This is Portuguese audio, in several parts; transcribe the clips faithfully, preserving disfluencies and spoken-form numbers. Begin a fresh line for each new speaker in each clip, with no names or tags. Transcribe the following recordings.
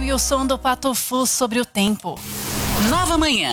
e o som do Pato Fu sobre o tempo.
Nova Manhã.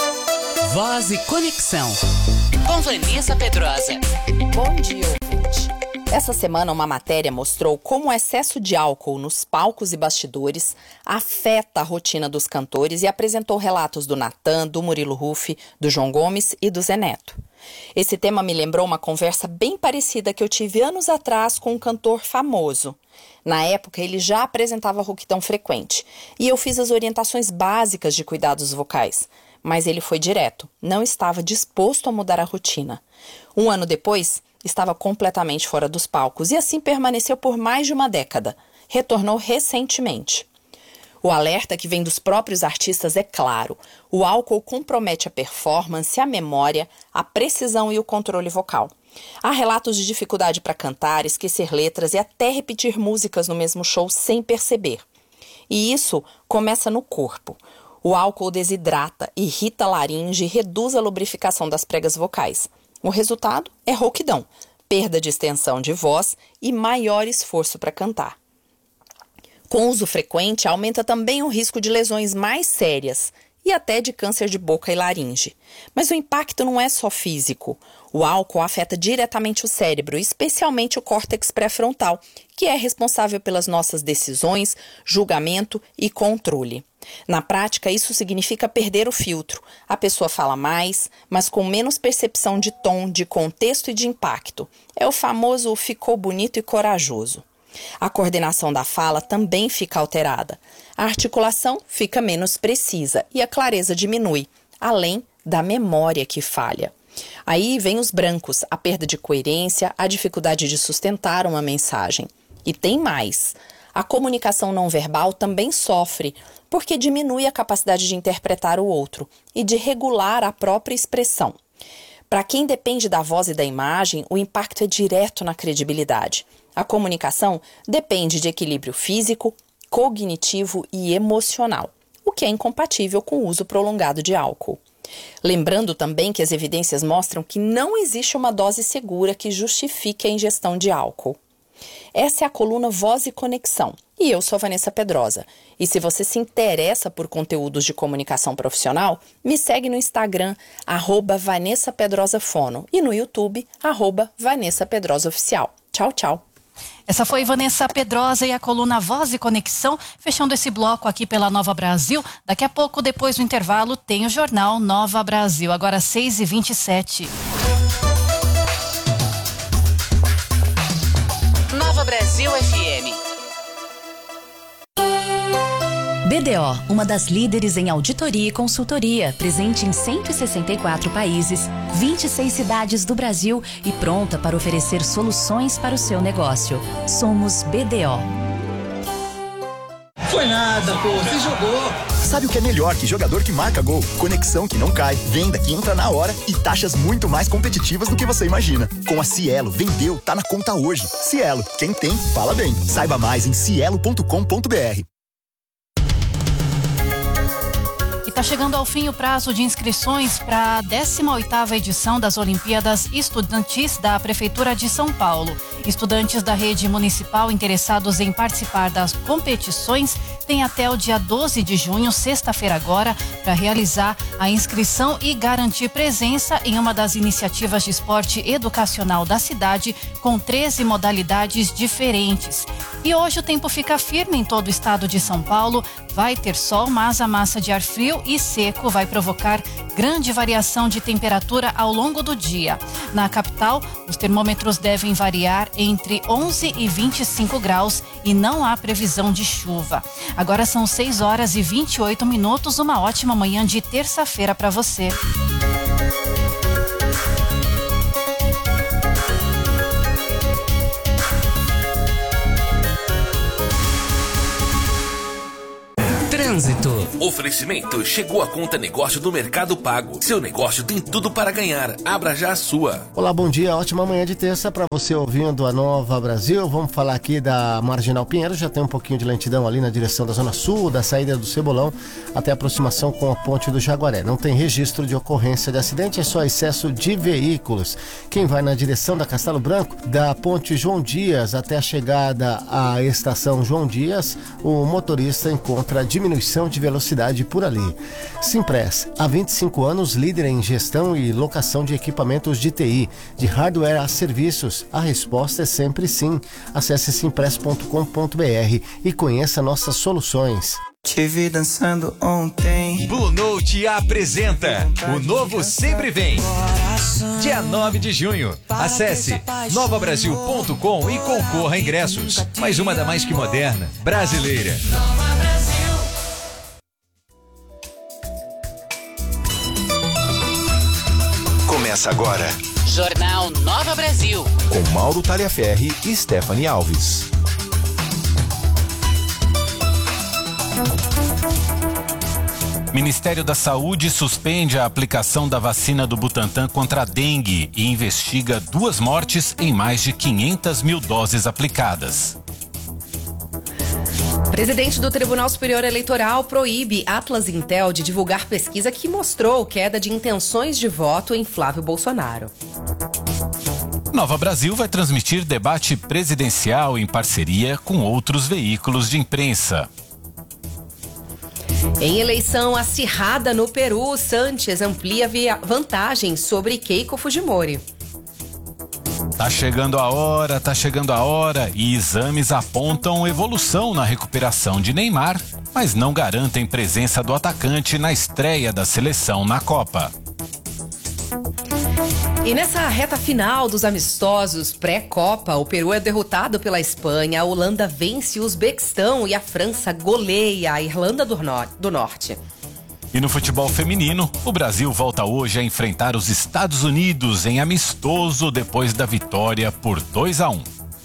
Voz e Conexão. Com Vanessa Pedrosa.
Bom dia, ouvinte. Essa semana uma matéria mostrou como o excesso de álcool nos palcos e bastidores afeta a rotina dos cantores e apresentou relatos do Natan, do Murilo Huff, do João Gomes e do Zé Neto. Esse tema me lembrou uma conversa bem parecida que eu tive anos atrás com um cantor famoso. Na época, ele já apresentava rouquidão frequente e eu fiz as orientações básicas de cuidados vocais. Mas ele foi direto, não estava disposto a mudar a rotina. Um ano depois, estava completamente fora dos palcos e assim permaneceu por mais de uma década. Retornou recentemente. O alerta que vem dos próprios artistas é claro. O álcool compromete a performance, a memória, a precisão e o controle vocal. Há relatos de dificuldade para cantar, esquecer letras e até repetir músicas no mesmo show sem perceber. E isso começa no corpo. O álcool desidrata, irrita a laringe e reduz a lubrificação das pregas vocais. O resultado é rouquidão, perda de extensão de voz e maior esforço para cantar. Com uso frequente, aumenta também o risco de lesões mais sérias e até de câncer de boca e laringe. Mas o impacto não é só físico. O álcool afeta diretamente o cérebro, especialmente o córtex pré-frontal, que é responsável pelas nossas decisões, julgamento e controle. Na prática, isso significa perder o filtro. A pessoa fala mais, mas com menos percepção de tom, de contexto e de impacto. É o famoso ficou bonito e corajoso. A coordenação da fala também fica alterada. A articulação fica menos precisa e a clareza diminui, além da memória que falha. Aí vem os brancos, a perda de coerência, a dificuldade de sustentar uma mensagem. E tem mais. A comunicação não verbal também sofre, porque diminui a capacidade de interpretar o outro e de regular a própria expressão. Para quem depende da voz e da imagem, o impacto é direto na credibilidade. A comunicação depende de equilíbrio físico, cognitivo e emocional, o que é incompatível com o uso prolongado de álcool. Lembrando também que as evidências mostram que não existe uma dose segura que justifique a ingestão de álcool. Essa é a coluna Voz e Conexão, e eu sou a Vanessa Pedrosa. E se você se interessa por conteúdos de comunicação profissional, me segue no Instagram, arroba Vanessa Pedrosa Fono, e no YouTube, arroba Vanessa Pedrosa Oficial. Tchau, tchau.
Essa foi Vanessa Pedrosa e a coluna Voz e Conexão, fechando esse bloco aqui pela Nova Brasil. Daqui a pouco, depois do intervalo, tem o jornal Nova Brasil, agora seis e vinte e sete.
Nova Brasil F M.
B D O, uma das líderes em auditoria e consultoria, presente em cento e sessenta e quatro países, vinte e seis cidades do Brasil e pronta para oferecer soluções para o seu negócio. Somos B D O.
Foi nada, pô, você jogou.
Sabe o que é melhor que jogador que marca gol? Conexão que não cai, venda que entra na hora e taxas muito mais competitivas do que você imagina. Com a Cielo, vendeu, tá na conta hoje. Cielo, quem tem, fala bem. Saiba mais em cielo ponto com ponto br.
Está chegando ao fim o prazo de inscrições para a décima oitava edição das Olimpíadas Estudantis da Prefeitura de São Paulo. Estudantes da rede municipal interessados em participar das competições têm até o dia doze de junho, sexta-feira agora, para realizar a inscrição e garantir presença em uma das iniciativas de esporte educacional da cidade, com treze modalidades diferentes. E hoje o tempo fica firme em todo o estado de São Paulo. Vai ter sol, mas a massa de ar frio e seco vai provocar grande variação de temperatura ao longo do dia. Na capital, os termômetros devem variar entre onze e vinte e cinco graus e não há previsão de chuva. Agora são seis horas e vinte e oito minutos, uma ótima manhã de terça-feira para você.
Trânsito.
Oferecimento: chegou a conta negócio do Mercado Pago. Seu negócio tem tudo para ganhar. Abra já a sua.
Olá, bom dia. Ótima manhã de terça para você ouvindo a Nova Brasil. Vamos falar aqui da Marginal Pinheiro. Já tem um pouquinho de lentidão ali na direção da Zona Sul, da saída do Cebolão até a aproximação com a Ponte do Jaguaré. Não tem registro de ocorrência de acidente, é só excesso de veículos. Quem vai na direção da Castelo Branco, da Ponte João Dias até a chegada à estação João Dias, o motorista encontra diminuição de velocidade por ali. Simpress, há vinte e cinco anos, líder em gestão e locação de equipamentos de T I, de hardware a serviços. A resposta é sempre sim. Acesse simpress ponto com ponto b r e conheça nossas soluções.
Te vi dançando ontem.
Blue Note apresenta o novo Sempre Vem. Dia nove de junho. Acesse nova brasil ponto com e concorra a ingressos. Mais uma da mais que moderna, brasileira. Nova Brasil.
Começa agora.
Jornal Nova Brasil.
Com Mauro Taliaferri e Stephanie Alves.
Ministério da Saúde suspende a aplicação da vacina do Butantan contra a dengue e investiga duas mortes em mais de quinhentas mil doses aplicadas.
Presidente do Tribunal Superior Eleitoral proíbe Atlas Intel de divulgar pesquisa que mostrou queda de intenções de voto em Flávio Bolsonaro.
Nova Brasil vai transmitir debate presidencial em parceria com outros veículos de imprensa.
Em eleição acirrada no Peru, Sanches amplia vantagem sobre Keiko Fujimori.
Tá chegando a hora, tá chegando a hora e exames apontam evolução na recuperação de Neymar, mas não garantem presença do atacante na estreia da seleção na Copa.
E nessa reta final dos amistosos pré-Copa, o Peru é derrotado pela Espanha, a Holanda vence o Uzbequistão e a França goleia a Irlanda do, no- do Norte.
E no futebol feminino, o Brasil volta hoje a enfrentar os Estados Unidos em amistoso depois da vitória por dois a um.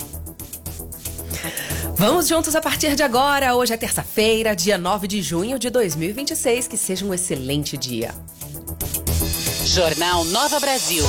Vamos juntos a partir de agora. Hoje é terça-feira, dia nove de junho de dois mil e vinte e seis. Que seja um excelente dia.
Jornal Nova Brasil.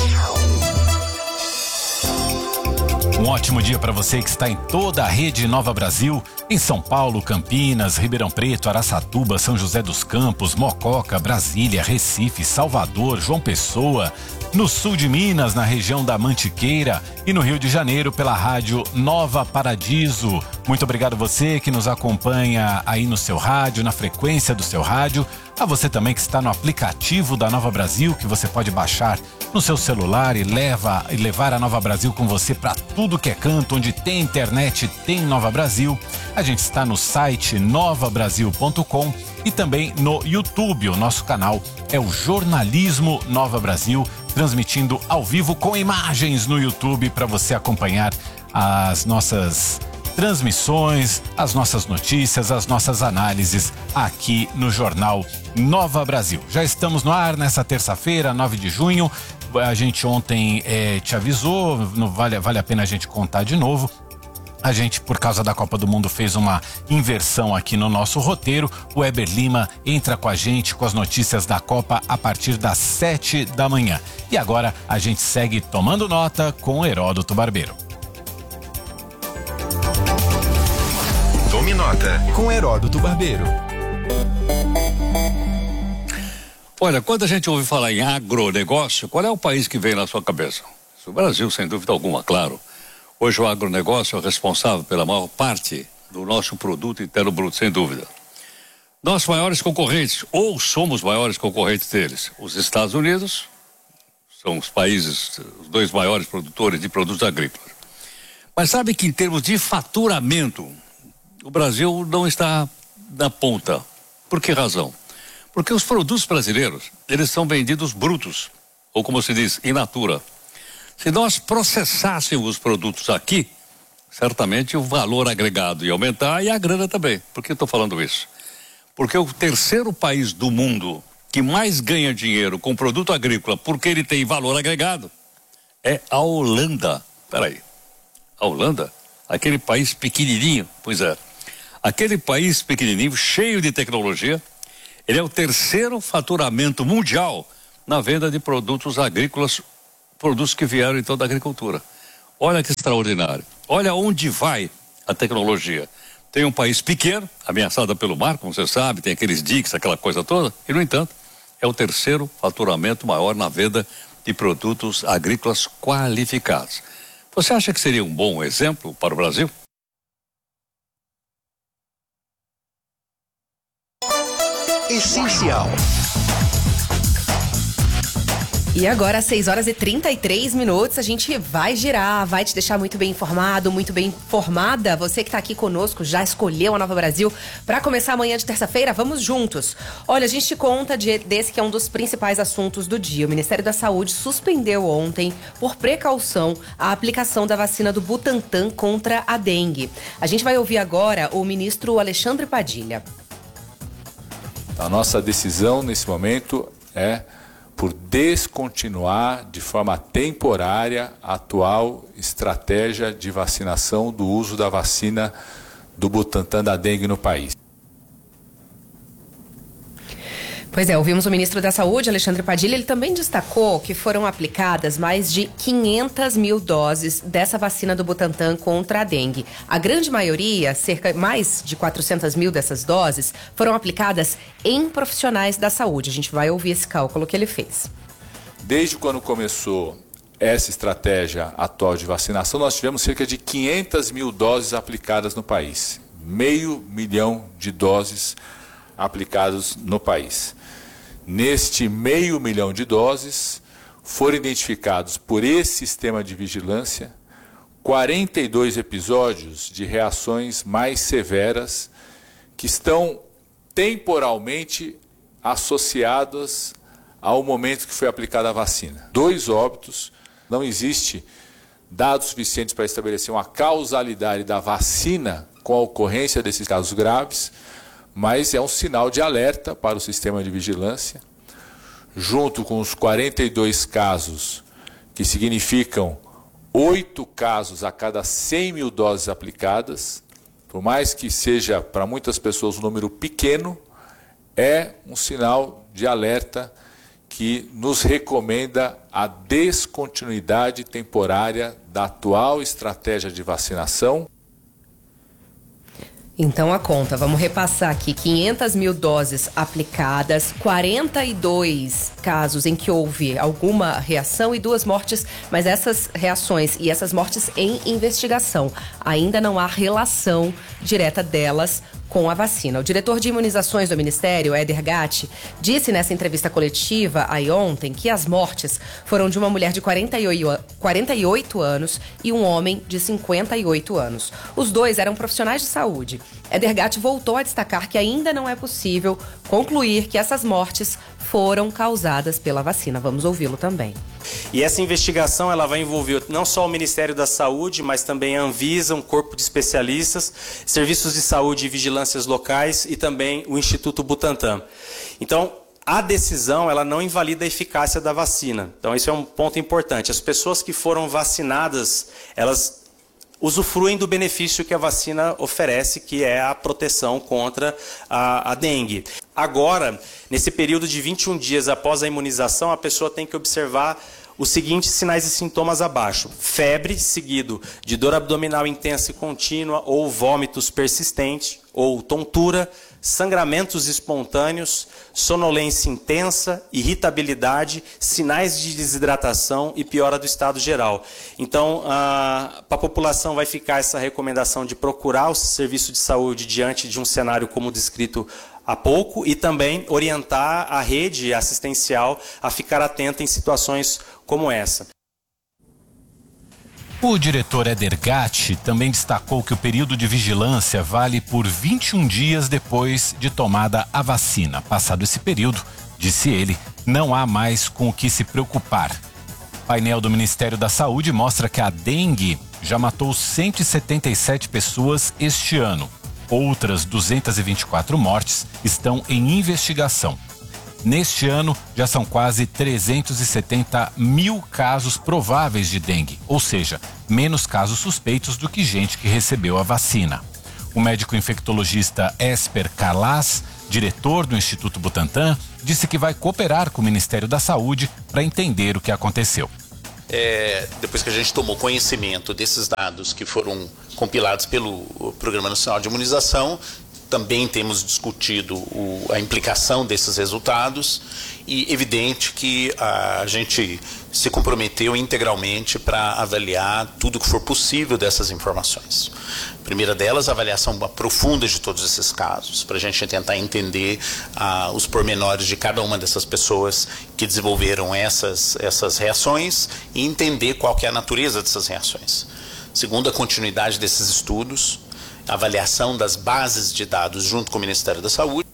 Um ótimo dia para você que está em toda a rede Nova Brasil, em São Paulo, Campinas, Ribeirão Preto, Araçatuba, São José dos Campos, Mococa, Brasília, Recife, Salvador, João Pessoa, no sul de Minas, na região da Mantiqueira e no Rio de Janeiro pela rádio Nova Paradiso. Muito obrigado você que nos acompanha aí no seu rádio, na frequência do seu rádio. A você também que está no aplicativo da Nova Brasil, que você pode baixar no seu celular e, leva, e levar a Nova Brasil com você para tudo que é canto, onde tem internet, tem Nova Brasil. A gente está no site nova brasil ponto com e também no YouTube. O nosso canal é o Jornalismo Nova Brasil, transmitindo ao vivo com imagens no YouTube para você acompanhar as nossas transmissões, as nossas notícias, as nossas análises aqui no Jornal Nova Brasil. Já estamos no ar nessa terça-feira, nove de junho. A gente ontem eh, te avisou, não vale, vale a pena a gente contar de novo. A gente, por causa da Copa do Mundo, fez uma inversão aqui no nosso roteiro. O Weber Lima entra com a gente com as notícias da Copa a partir das sete da manhã. E agora a gente segue tomando nota com o Heródoto Barbeiro.
Tome nota com Heródoto Barbeiro.
Olha, quando a gente ouve falar em agronegócio, qual é o país que vem na sua cabeça? O Brasil, sem dúvida alguma, claro. Hoje o agronegócio é o responsável pela maior parte do nosso produto interno bruto, sem dúvida. Nossos maiores concorrentes, ou somos maiores concorrentes deles, os Estados Unidos, são os países, os dois maiores produtores de produtos agrícolas. Mas sabe que em termos de faturamento, o Brasil não está na ponta. Por que razão? Porque os produtos brasileiros, eles são vendidos brutos, ou como se diz, in natura. Se nós processássemos os produtos aqui, certamente o valor agregado ia aumentar e a grana também. Por que eu estou falando isso? Porque o terceiro país do mundo que mais ganha dinheiro com produto agrícola porque ele tem valor agregado é a Holanda. Peraí, a Holanda? Aquele país pequenininho? Pois é. Aquele país pequenininho, cheio de tecnologia, ele é o terceiro faturamento mundial na venda de produtos agrícolas, produtos que vieram então da agricultura. Olha que extraordinário. Olha onde vai a tecnologia. Tem um país pequeno, ameaçado pelo mar, como você sabe, tem aqueles diques, aquela coisa toda, e no entanto, é o terceiro faturamento maior na venda de produtos agrícolas qualificados. Você acha que seria um bom exemplo para o Brasil?
Essencial.
E agora, às seis horas e trinta e três minutos, a gente vai girar, vai te deixar muito bem informado, muito bem informada. Você que está aqui conosco, já escolheu a Nova Brasil para começar amanhã de terça-feira? Vamos juntos. Olha, a gente te conta de, desse que é um dos principais assuntos do dia. O Ministério da Saúde suspendeu ontem, por precaução, a aplicação da vacina do Butantan contra a dengue. A gente vai ouvir agora o ministro Alexandre Padilha.
A nossa decisão nesse momento é por descontinuar de forma temporária a atual estratégia de vacinação do uso da vacina do Butantan da dengue no país.
Pois é, ouvimos o ministro da Saúde, Alexandre Padilha. Ele também destacou que foram aplicadas mais de quinhentas mil doses dessa vacina do Butantan contra a dengue. A grande maioria, cerca mais de quatrocentas mil dessas doses, foram aplicadas em profissionais da saúde. A gente vai ouvir esse cálculo que ele fez.
Desde quando começou essa estratégia atual de vacinação, nós tivemos cerca de quinhentas mil doses aplicadas no país. Meio milhão de doses aplicadas no país. Neste meio milhão de doses, foram identificados por esse sistema de vigilância quarenta e dois episódios de reações mais severas que estão temporalmente associadas ao momento que foi aplicada a vacina. Dois óbitos, não existe dados suficientes para estabelecer uma causalidade da vacina com a ocorrência desses casos graves, mas é um sinal de alerta para o sistema de vigilância, junto com os quarenta e dois casos, que significam oito casos a cada cem mil doses aplicadas, por mais que seja para muitas pessoas um número pequeno, é um sinal de alerta que nos recomenda a descontinuidade temporária da atual estratégia de vacinação.
Então a conta, vamos repassar aqui, quinhentas mil doses aplicadas, quarenta e dois casos em que houve alguma reação e duas mortes, mas essas reações e essas mortes em investigação. Ainda não há relação direta delas com a vacina. O diretor de imunizações do Ministério, Éder Gatti, disse nessa entrevista coletiva aí ontem que as mortes foram de uma mulher de quarenta e oito anos e um homem de cinquenta e oito anos. Os dois eram profissionais de saúde. Éder Gatti voltou a destacar que ainda não é possível concluir que essas mortes foram causadas pela vacina. Vamos ouvi-lo também.
E essa investigação ela vai envolver não só o Ministério da Saúde, mas também a Anvisa, um corpo de especialistas, serviços de saúde e vigilâncias locais e também o Instituto Butantan. Então, a decisão ela não invalida a eficácia da vacina. Então, esse é um ponto importante. As pessoas que foram vacinadas, elas usufruem do benefício que a vacina oferece, que é a proteção contra a, a dengue. Agora, nesse período de vinte e um dias após a imunização, a pessoa tem que observar os seguintes sinais e sintomas abaixo: febre, seguido de dor abdominal intensa e contínua, ou vômitos persistentes, ou tontura, sangramentos espontâneos, sonolência intensa, irritabilidade, sinais de desidratação e piora do estado geral. Então, para a população vai ficar essa recomendação de procurar o serviço de saúde diante de um cenário como descrito há pouco e também orientar a rede assistencial a ficar atenta em situações como essa.
O diretor Éder Gatti também destacou que o período de vigilância vale por vinte e um dias depois de tomada a vacina. Passado esse período, disse ele, não há mais com o que se preocupar. O painel do Ministério da Saúde mostra que a dengue já matou cento e setenta e sete pessoas este ano. Outras duzentas e vinte e quatro mortes estão em investigação. Neste ano, já são quase trezentos e setenta mil casos prováveis de dengue, ou seja, menos casos suspeitos do que gente que recebeu a vacina. O médico infectologista Esper Calas, diretor do Instituto Butantan, disse que vai cooperar com o Ministério da Saúde para entender o que aconteceu.
É, depois que a gente tomou conhecimento desses dados que foram compilados pelo Programa Nacional de Imunização, também temos discutido o, a implicação desses resultados e evidente que a gente se comprometeu integralmente para avaliar tudo que for possível dessas informações. A primeira delas, a avaliação profunda de todos esses casos, para a gente tentar entender ah, os pormenores de cada uma dessas pessoas que desenvolveram essas, essas reações e entender qual que é a natureza dessas reações. Segundo, a continuidade desses estudos, a avaliação das bases de dados junto com o Ministério da Saúde.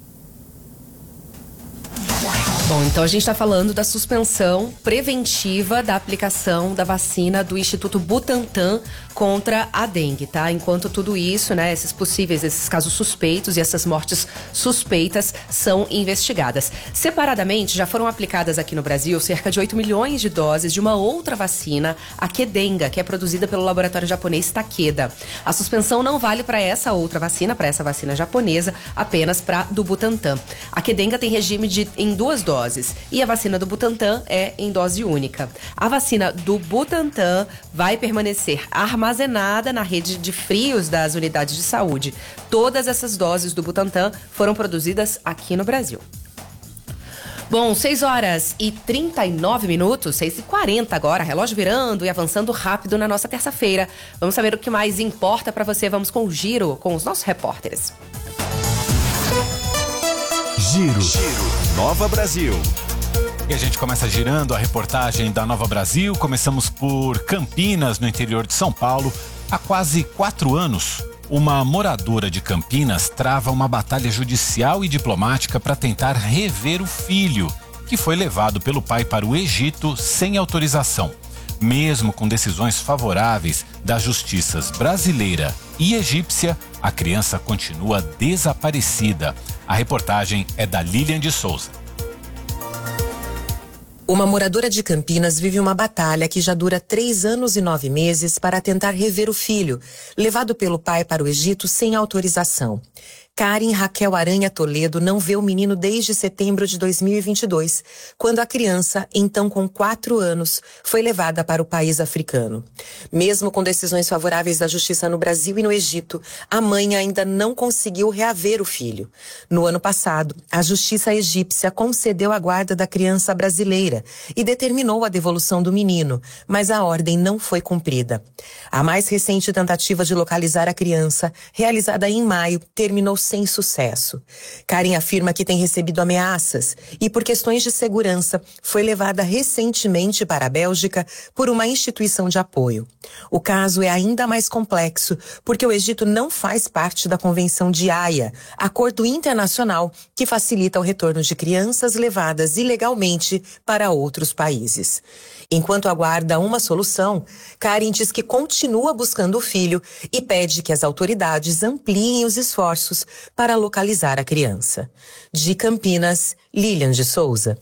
Bom, então a gente está falando da suspensão preventiva da aplicação da vacina do Instituto Butantan contra a dengue, tá? Enquanto tudo isso, né, esses possíveis, esses casos suspeitos e essas mortes suspeitas são investigadas. Separadamente, já foram aplicadas aqui no Brasil cerca de oito milhões de doses de uma outra vacina, a Kedenga, que é produzida pelo laboratório japonês Takeda. A suspensão não vale para essa outra vacina, para essa vacina japonesa, apenas para do Butantan. A Kedenga tem regime de em duas doses. E a vacina do Butantan é em dose única. A vacina do Butantan vai permanecer armazenada na rede de frios das unidades de saúde. Todas essas doses do Butantan foram produzidas aqui no Brasil. Bom, seis horas e trinta e nove minutos, seis e quarenta agora, relógio virando e avançando rápido na nossa terça-feira. Vamos saber o que mais importa para você. Vamos com o Giro, com os nossos repórteres.
Giro. Giro. Nova Brasil.
E a gente começa girando a reportagem da Nova Brasil. Começamos por Campinas, no interior de São Paulo. Há quase quatro anos, uma moradora de Campinas trava uma batalha judicial e diplomática para tentar rever o filho, que foi levado pelo pai para o Egito sem autorização. Mesmo com decisões favoráveis das justiças brasileira e egípcia, a criança continua desaparecida. A reportagem é da Lilian de Souza.
Uma moradora de Campinas vive uma batalha que já dura três anos e nove meses para tentar rever o filho, levado pelo pai para o Egito sem autorização. Karen Raquel Aranha Toledo não vê o menino desde setembro de dois mil e vinte e dois, quando a criança, então com quatro anos, foi levada para o país africano. Mesmo com decisões favoráveis da justiça no Brasil e no Egito, a mãe ainda não conseguiu reaver o filho. No ano passado, a justiça egípcia concedeu a guarda da criança brasileira e determinou a devolução do menino, mas a ordem não foi cumprida. A mais recente tentativa de localizar a criança, realizada em maio, terminou sem sucesso. Karen afirma que tem recebido ameaças e, por questões de segurança, foi levada recentemente para a Bélgica por uma instituição de apoio. O caso é ainda mais complexo porque o Egito não faz parte da Convenção de Haia, acordo internacional que facilita o retorno de crianças levadas ilegalmente para outros países. Enquanto aguarda uma solução, Karen diz que continua buscando o filho e pede que as autoridades ampliem os esforços para localizar a criança. De Campinas, Lilian de Souza.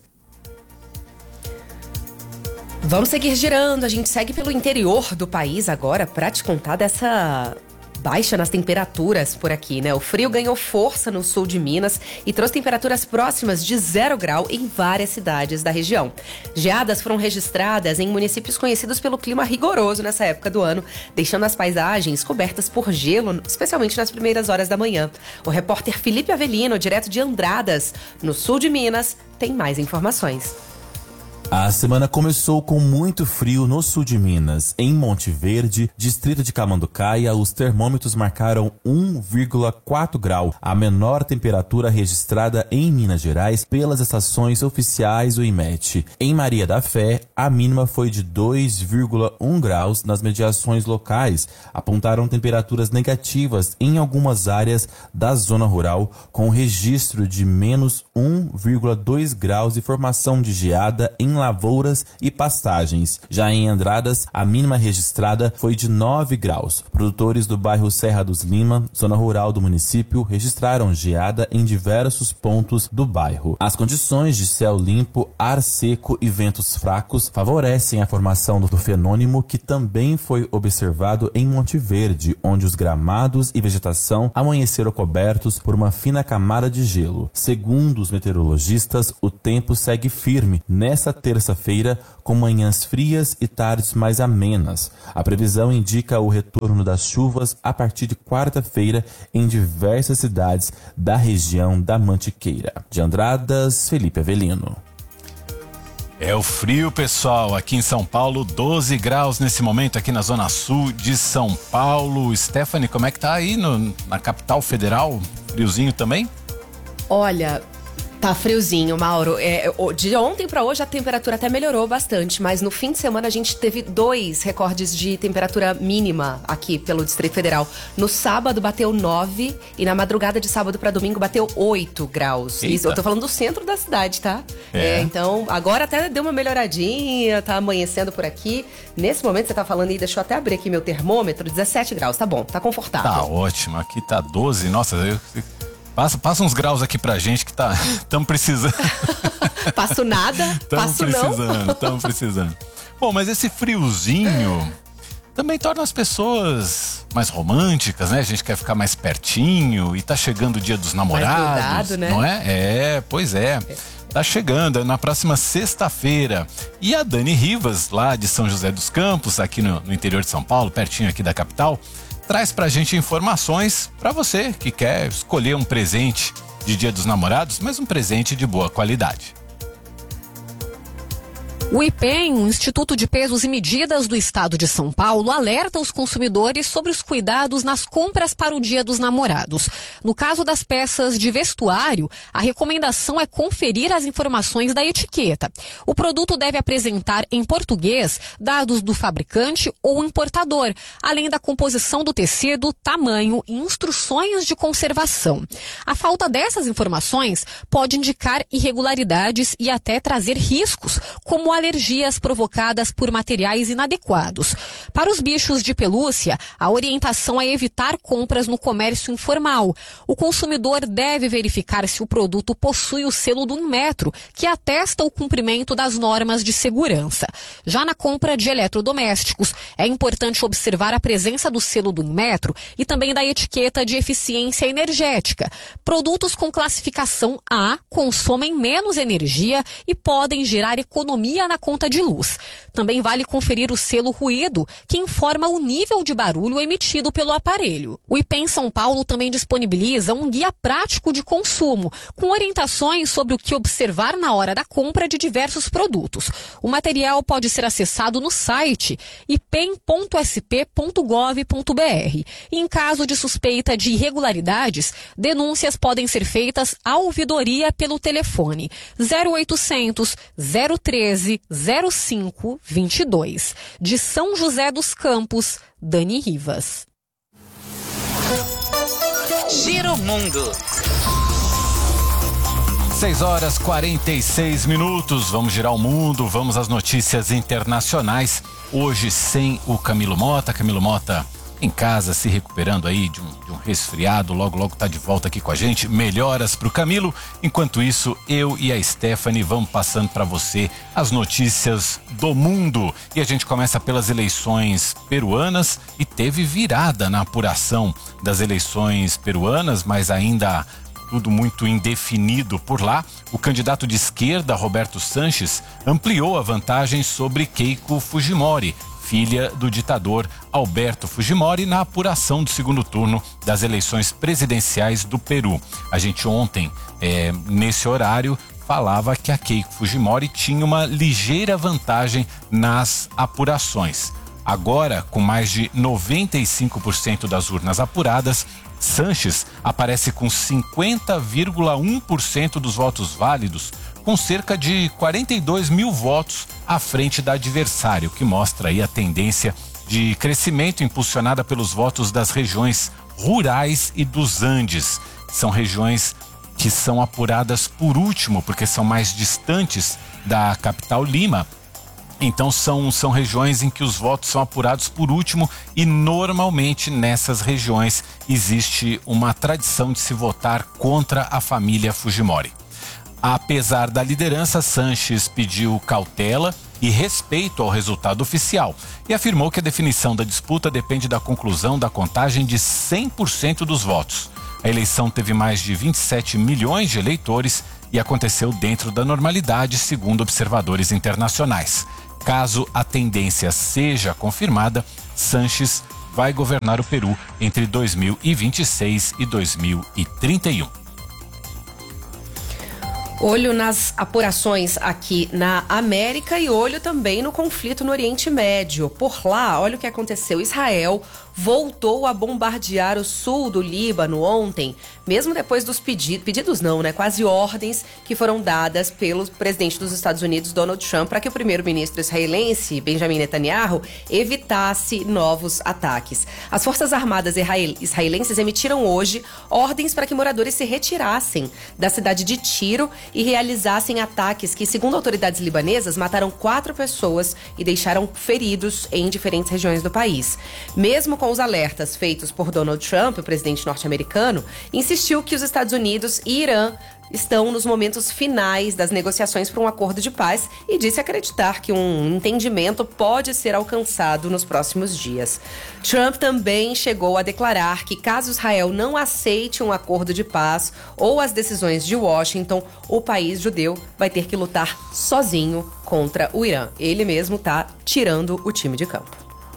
Vamos seguir girando, a gente segue pelo interior do país agora para te contar dessa baixa nas temperaturas por aqui, né? O frio ganhou força no sul de Minas e trouxe temperaturas próximas de zero grau em várias cidades da região. Geadas foram registradas em municípios conhecidos pelo clima rigoroso nessa época do ano, deixando as paisagens cobertas por gelo, especialmente nas primeiras horas da manhã. O repórter Felipe Avelino, direto de Andradas, no sul de Minas, tem mais informações.
A semana começou com muito frio no sul de Minas. Em Monte Verde, distrito de Camanducaia, os termômetros marcaram um vírgula quatro grau, a menor temperatura registrada em Minas Gerais pelas estações oficiais do IMET. Em Maria da Fé, a mínima foi de dois vírgula um graus nas mediações locais. Apontaram temperaturas negativas em algumas áreas da zona rural, com registro de menos um vírgula dois graus e formação de geada em lavouras e pastagens. Já em Andradas, a mínima registrada foi de nove graus. Produtores do bairro Serra dos Lima, zona rural do município, registraram geada em diversos pontos do bairro. As condições de céu limpo, ar seco e ventos fracos favorecem a formação do fenômeno que também foi observado em Monte Verde, onde os gramados e vegetação amanheceram cobertos por uma fina camada de gelo. Segundo os meteorologistas, o tempo segue firme nesta terça-feira, com manhãs frias e tardes mais amenas. A previsão indica o retorno das chuvas a partir de quarta-feira em diversas cidades da região da Mantiqueira. De Andradas, Felipe Avelino.
É o frio, pessoal, aqui em São Paulo, doze graus nesse momento aqui na zona sul de São Paulo. Stephanie, como é que tá aí no, na capital federal? Friozinho também?
Olha, tá friozinho, Mauro. É, de ontem para hoje a temperatura até melhorou bastante, mas no fim de semana a gente teve dois recordes de temperatura mínima aqui pelo Distrito Federal. No sábado bateu nove e na madrugada de sábado para domingo bateu oito graus. Isso, eu tô falando do centro da cidade, tá? É. É, então, agora até deu uma melhoradinha, tá amanhecendo por aqui. Nesse momento você tá falando aí, deixa eu até abrir aqui meu termômetro, dezessete graus, tá bom, tá confortável.
Tá ótimo, aqui tá doze, nossa, eu... Passa, passa uns graus aqui pra gente que tá, estamos precisando.
Passo nada, passo não.
Estamos precisando, estamos precisando. Bom, mas esse friozinho também torna as pessoas mais românticas, né? A gente quer ficar mais pertinho e tá chegando o dia dos namorados, mais cuidado, né? Não é? É, pois é. Tá chegando, é na próxima sexta-feira. E a Dani Rivas, lá de São José dos Campos, aqui no, no interior de São Paulo, pertinho aqui da capital, traz pra gente informações pra você que quer escolher um presente de Dia dos Namorados, mas um presente de boa qualidade.
O IPEM, o Instituto de Pesos e Medidas do Estado de São Paulo, alerta os consumidores sobre os cuidados nas compras para o Dia dos Namorados. No caso das peças de vestuário, a recomendação é conferir as informações da etiqueta. O produto deve apresentar em português dados do fabricante ou importador, além da composição do tecido, tamanho e instruções de conservação. A falta dessas informações pode indicar irregularidades e até trazer riscos, como a alergias provocadas por materiais inadequados. Para os bichos de pelúcia, a orientação é evitar compras no comércio informal. O consumidor deve verificar se o produto possui o selo do Inmetro, que atesta o cumprimento das normas de segurança. Já na compra de eletrodomésticos, é importante observar a presença do selo do Inmetro e também da etiqueta de eficiência energética. Produtos com classificação A consomem menos energia e podem gerar economia na conta de luz. Também vale conferir o selo ruído, que informa o nível de barulho emitido pelo aparelho. O IPEM São Paulo também disponibiliza um guia prático de consumo, com orientações sobre o que observar na hora da compra de diversos produtos. O material pode ser acessado no site ipem ponto s p ponto gov ponto b r. E em caso de suspeita de irregularidades, denúncias podem ser feitas à ouvidoria pelo telefone zero oitocentos, zero treze, zero cinco vinte e dois. De São José dos Campos, Dani Rivas.
Giro Mundo.
seis horas e quarenta e seis minutos. Vamos girar o mundo, vamos às notícias internacionais. Hoje sem o Camilo Mota. Camilo Mota em casa, se recuperando aí de um, de um resfriado, logo logo tá de volta aqui com a gente. Melhoras pro Camilo. Enquanto isso, eu e a Stephanie vamos passando para você as notícias do mundo. E a gente começa pelas eleições peruanas e teve virada na apuração das eleições peruanas, mas ainda tudo muito indefinido por lá. O candidato de esquerda, Roberto Sanches, ampliou a vantagem sobre Keiko Fujimori, filha do ditador Alberto Fujimori, na apuração do segundo turno das eleições presidenciais do Peru. A gente ontem, é, nesse horário, falava que a Keiko Fujimori tinha uma ligeira vantagem nas apurações. Agora, com mais de noventa e cinco por cento das urnas apuradas, Sanches aparece com cinquenta vírgula um por cento dos votos válidos, com cerca de quarenta e dois mil votos à frente da adversária, o que mostra aí a tendência de crescimento impulsionada pelos votos das regiões rurais e dos Andes. São regiões que são apuradas por último, porque são mais distantes da capital Lima. Então são, são regiões em que os votos são apurados por último e normalmente nessas regiões existe uma tradição de se votar contra a família Fujimori. Apesar da liderança, Sanches pediu cautela e respeito ao resultado oficial e afirmou que a definição da disputa depende da conclusão da contagem de cem por cento dos votos. A eleição teve mais de vinte e sete milhões de eleitores e aconteceu dentro da normalidade, segundo observadores internacionais. Caso a tendência seja confirmada, Sanches vai governar o Peru entre dois mil e vinte e seis e dois mil e trinta e um.
Olho nas apurações aqui na América e olho também no conflito no Oriente Médio. Por lá, olha o que aconteceu. Israel voltou a bombardear o sul do Líbano ontem, mesmo depois dos pedidos, pedidos não, né? Quase ordens que foram dadas pelo presidente dos Estados Unidos, Donald Trump, para que o primeiro-ministro israelense, Benjamin Netanyahu, evitasse novos ataques. As Forças Armadas israelenses emitiram hoje ordens para que moradores se retirassem da cidade de Tiro e realizassem ataques que, segundo autoridades libanesas, mataram quatro pessoas e deixaram feridos em diferentes regiões do país. Mesmo com os alertas feitos por Donald Trump, o presidente norte-americano, insistiu que os Estados Unidos e Irã estão nos momentos finais das negociações para um acordo de paz e disse acreditar que um entendimento pode ser alcançado nos próximos dias. Trump também chegou a declarar que, caso Israel não aceite um acordo de paz ou as decisões de Washington, o país judeu vai ter que lutar sozinho contra o Irã. Ele mesmo está tirando o time de campo.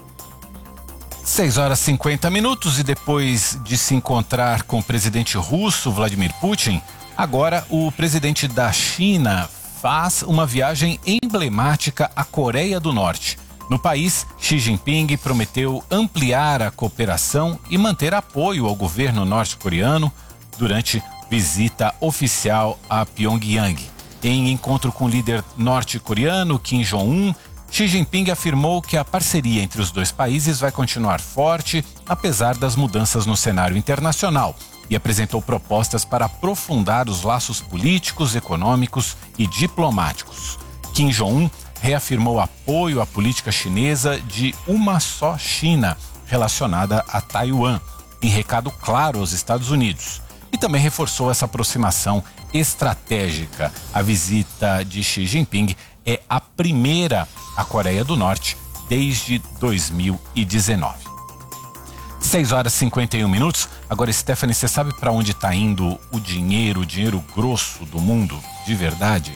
seis horas e cinquenta minutos e depois de se encontrar com o presidente russo, Vladimir Putin, agora o presidente da China faz uma viagem emblemática à Coreia do Norte. No país, Xi Jinping prometeu ampliar a cooperação e manter apoio ao governo norte-coreano durante visita oficial a Pyongyang. Em encontro com o líder norte-coreano Kim Jong-un, Xi Jinping afirmou que a parceria entre os dois países vai continuar forte, apesar das mudanças no cenário internacional, e apresentou propostas para aprofundar os laços políticos, econômicos e diplomáticos. Kim Jong-un reafirmou apoio à política chinesa de uma só China, relacionada a Taiwan, em recado claro aos Estados Unidos. E também reforçou essa aproximação estratégica. A visita de Xi Jinping é a primeira à Coreia do Norte desde dois mil e dezenove. seis horas e cinquenta e um minutos. Agora, Stephanie, você sabe para onde está indo o dinheiro, o dinheiro grosso do mundo, de verdade?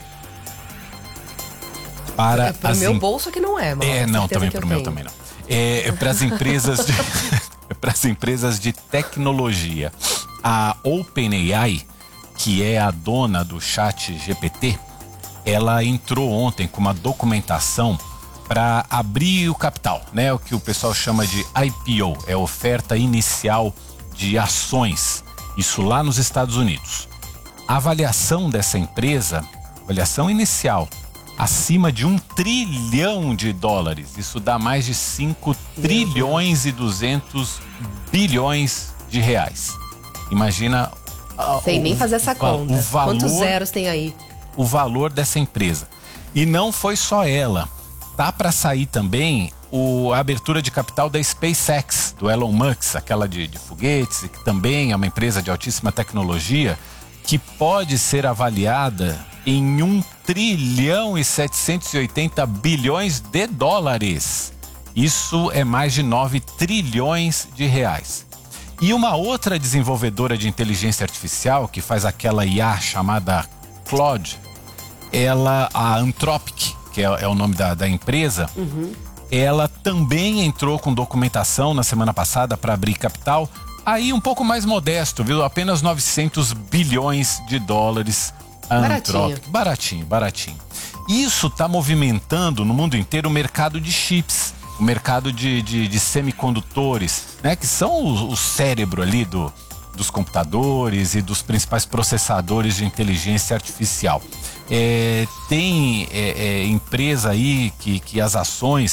Para
é para o
as
meu
em...
bolso que não é, mas
É, não, também para o meu também não. É, é para as empresas de é para as empresas de tecnologia. A OpenAI, que é a dona do Chat G P T, ela entrou ontem com uma documentação para abrir o capital, né? O que o pessoal chama de I P O, é oferta inicial de ações, isso lá nos Estados Unidos. A avaliação dessa empresa, avaliação inicial, acima de um trilhão de dólares, isso dá mais de cinco trilhões e duzentos bilhões de reais. Imagina...
Sem nem fazer essa conta.
O valor,
quantos zeros tem aí?
O valor dessa empresa. E não foi só ela. Tá para sair também o, a abertura de capital da SpaceX, do Elon Musk, aquela de, de foguetes, que também é uma empresa de altíssima tecnologia, que pode ser avaliada em um trilhão e setecentos e oitenta bilhões de dólares. Isso é mais de nove trilhões de reais. E uma outra desenvolvedora de inteligência artificial, que faz aquela I A chamada Claude, ela, a Anthropic, que é, é o nome da, da empresa, uhum. Ela também entrou com documentação na semana passada para abrir capital, aí um pouco mais modesto, viu? Apenas novecentos bilhões de dólares. A
baratinho.
Anthropic. Baratinho, baratinho. Isso está movimentando no mundo inteiro o mercado de chips, o mercado de, de, de semicondutores, né? Que são o, o cérebro ali do, dos computadores e dos principais processadores de inteligência artificial. É, tem é, é, empresa aí que, que as ações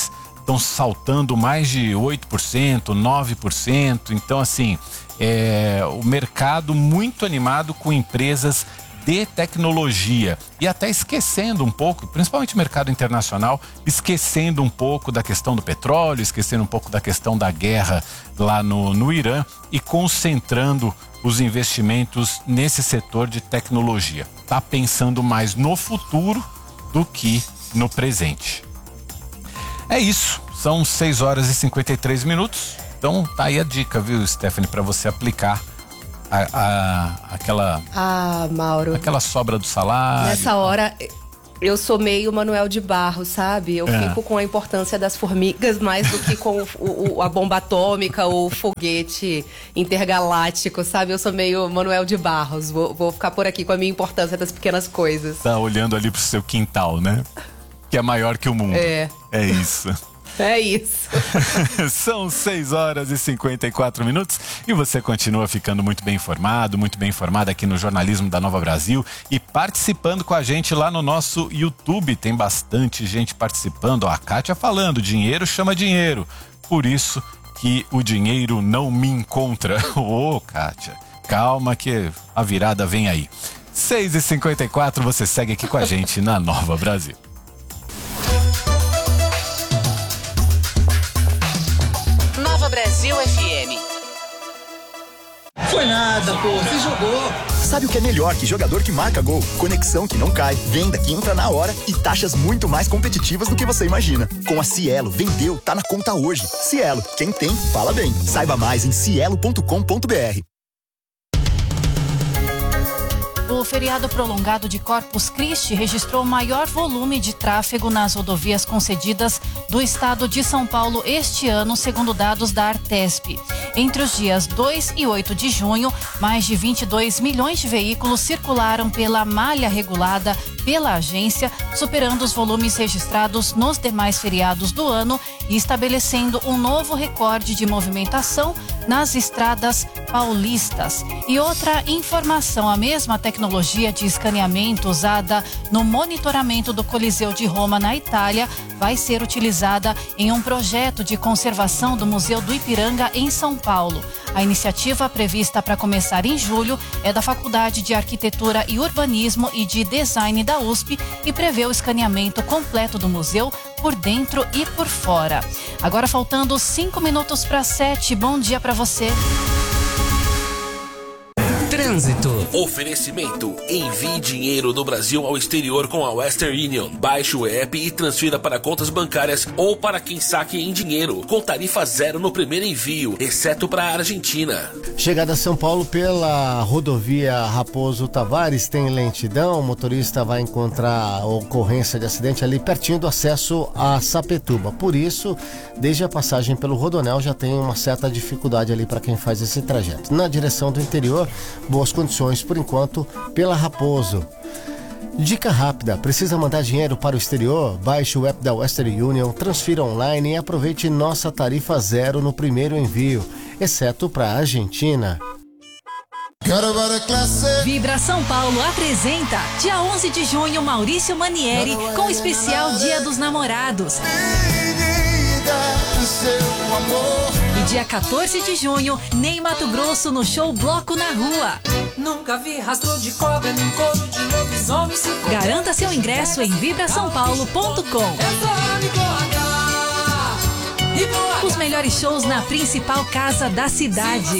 estão saltando mais de oito por cento, nove por cento. Então, assim, é, o mercado muito animado com empresas de tecnologia e até esquecendo um pouco, principalmente o mercado internacional, esquecendo um pouco da questão do petróleo, esquecendo um pouco da questão da guerra lá no, no Irã e concentrando os investimentos nesse setor de tecnologia. Tá pensando mais no futuro do que no presente. É isso, são seis horas e cinquenta e três minutos, então tá aí a dica, viu, Stephanie, para você aplicar A, a, aquela
Ah, Mauro.
aquela sobra do salário.
Nessa hora, eu sou meio Manuel de Barros, sabe? Eu
É.
fico com a importância das formigas mais do que com o, o, a bomba atômica ou o foguete intergaláctico, sabe? Eu sou meio Manuel de Barros. Vou, vou ficar por aqui com a minha importância das pequenas coisas.
Tá olhando ali pro seu quintal, né? Que é maior que o mundo.
É.
É isso.
É isso.
São seis horas e cinquenta e quatro minutos e você continua ficando muito bem informado, muito bem informado aqui no Jornalismo da Nova Brasil e participando com a gente lá no nosso YouTube. Tem bastante gente participando. Ó, a Kátia falando, dinheiro chama dinheiro. Por isso que o dinheiro não me encontra. Ô, Kátia, calma que a virada vem aí. seis e cinquenta e quatro, você segue aqui com a gente na Nova Brasil.
Nova Brasil F M.
Foi nada, pô, você jogou.
Sabe o que é melhor que jogador que marca gol? Conexão que não cai, venda que entra na hora e taxas muito mais competitivas do que você imagina. Com a Cielo, vendeu, tá na conta hoje. Cielo, quem tem, fala bem. Saiba mais em cielo ponto com ponto br.
O feriado prolongado de Corpus Christi registrou o maior volume de tráfego nas rodovias concedidas do estado de São Paulo este ano, segundo dados da Artesp. Entre os dias dois e oito de junho, mais de vinte e dois milhões de veículos circularam pela malha regulada pela agência, superando os volumes registrados nos demais feriados do ano e estabelecendo um novo recorde de movimentação nas estradas paulistas. E outra informação, a mesma tecnologia de escaneamento usada no monitoramento do Coliseu de Roma, na Itália, vai ser utilizada em um projeto de conservação do Museu do Ipiranga, em São Paulo. A iniciativa, prevista para começar em julho, é da Faculdade de Arquitetura e Urbanismo e de Design da U S P e prevê o escaneamento completo do museu por dentro e por fora. Agora faltando cinco minutos para sete. Bom dia para você.
Trânsito. Oferecimento. Envie dinheiro do Brasil ao exterior com a Western Union. Baixe o app e transfira para contas bancárias ou para quem saque em dinheiro, com tarifa zero no primeiro envio, exceto para a Argentina.
Chegada a São Paulo pela rodovia Raposo Tavares, tem lentidão. O motorista vai encontrar ocorrência de acidente ali pertinho do acesso a Sapetúba. Por isso, desde a passagem pelo Rodonel já tem uma certa dificuldade ali para quem faz esse trajeto. Na direção do interior, boas condições por enquanto pela Raposo. Dica rápida: precisa mandar dinheiro para o exterior? Baixe o app da Western Union, transfira online e aproveite nossa tarifa zero no primeiro envio, exceto para a Argentina.
Vibra São Paulo apresenta dia onze de junho Maurício Manieri com o especial Dia dos Namorados. E dia quatorze de junho, Ney Mato Grosso no show Bloco na Rua.
Nunca vi rastro de cobra nem couro de lobisomem.
Garanta seu ingresso em vibra são paulo ponto com. Os melhores shows na principal casa da cidade.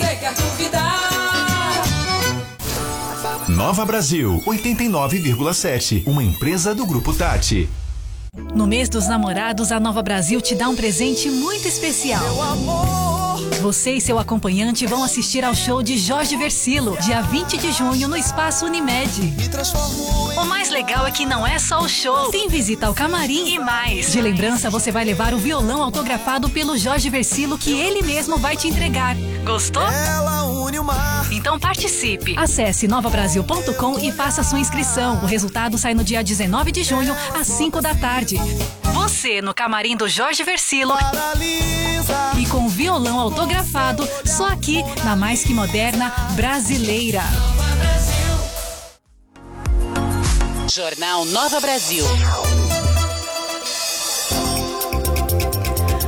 Nova Brasil, oitenta e nove vírgula sete, uma empresa do Grupo Tati.
No mês dos namorados, a Nova Brasil te dá um presente muito especial. Você e seu acompanhante vão assistir ao show de Jorge Versilo, dia vinte de junho, no Espaço Unimed. O mais legal é que não é só o show, tem visita ao camarim e mais. De lembrança, você vai levar o violão autografado pelo Jorge Versilo, que ele mesmo vai te entregar. Gostou? Então participe. Acesse nova brasil ponto com e faça sua inscrição. O resultado sai no dia dezenove de junho, às cinco da tarde. Você no camarim do Jorge Versilo e com violão autografado, só aqui na mais que moderna brasileira.
Jornal Nova Brasil.